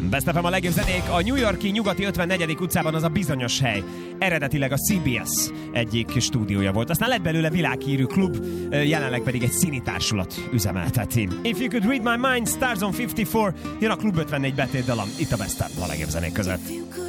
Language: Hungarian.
Best FM a legjobb zenék. A New York-i nyugati 54. utcában az a bizonyos hely. Eredetileg a CBS egyik stúdiója volt. Aztán lett belőle világhírű klub, jelenleg pedig egy színitársulat üzemelteti. If You Could Read My Mind, Stars on 54, jön a Klub 54 betétdalom, itt a Best FM a legjobb zenék között.